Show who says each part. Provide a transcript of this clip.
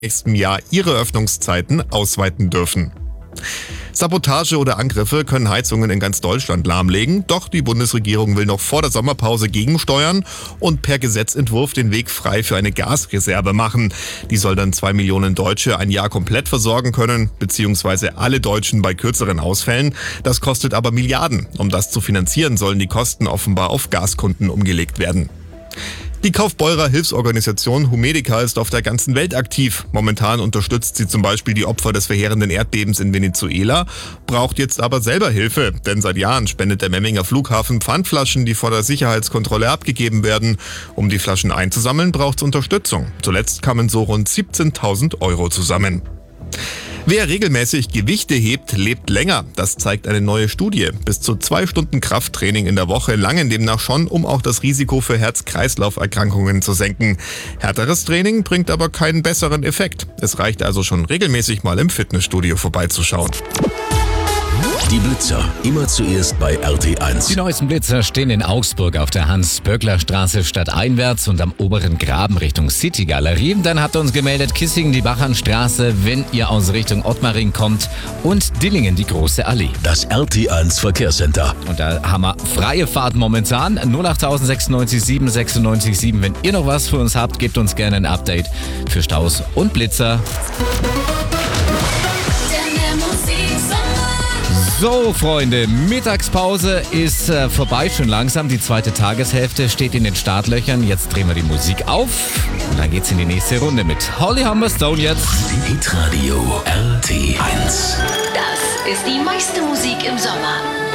Speaker 1: nächsten Jahr ihre Öffnungszeiten ausweiten dürfen. Sabotage oder Angriffe können Heizungen in ganz Deutschland lahmlegen, doch die Bundesregierung will noch vor der Sommerpause gegensteuern und per Gesetzentwurf den Weg frei für eine Gasreserve machen. Die soll dann 2 Millionen Deutsche ein Jahr komplett versorgen können, beziehungsweise alle Deutschen bei kürzeren Ausfällen. Das kostet aber Milliarden. Um das zu finanzieren, sollen die Kosten offenbar auf Gaskunden umgelegt werden. Die Kaufbeurer Hilfsorganisation Humedica ist auf der ganzen Welt aktiv. Momentan unterstützt sie zum Beispiel die Opfer des verheerenden Erdbebens in Venezuela, braucht jetzt aber selber Hilfe, denn seit Jahren spendet der Memminger Flughafen Pfandflaschen, die vor der Sicherheitskontrolle abgegeben werden. Um die Flaschen einzusammeln, braucht es Unterstützung. Zuletzt kamen so rund 17.000 Euro zusammen. Wer regelmäßig Gewichte hebt, lebt länger. Das zeigt eine neue Studie. Bis zu 2 Stunden Krafttraining in der Woche langen demnach schon, um auch das Risiko für Herz-Kreislauf-Erkrankungen zu senken. Härteres Training bringt aber keinen besseren Effekt. Es reicht also schon regelmäßig mal im Fitnessstudio vorbeizuschauen.
Speaker 2: Die Blitzer, immer zuerst bei RT1.
Speaker 3: Die neuesten Blitzer stehen in Augsburg auf der Hans-Böckler-Straße stadteinwärts und am oberen Graben Richtung City-Galerie. Dann hat uns gemeldet Kissingen die Bachernstraße, wenn ihr aus Richtung Ottmaring kommt, und Dillingen die Große Allee.
Speaker 2: Das RT1 Verkehrscenter.
Speaker 3: Und da haben wir freie Fahrt momentan. 08000 96 7 96 7. Wenn ihr noch was für uns habt, gebt uns gerne ein Update für Staus und Blitzer. So, Freunde, Mittagspause ist vorbei, schon langsam. Die zweite Tageshälfte steht in den Startlöchern. Jetzt drehen wir die Musik auf und dann geht's in die nächste Runde mit Holly Humberstone jetzt.
Speaker 2: Hitradio RT1.
Speaker 4: Das ist die meiste Musik im Sommer.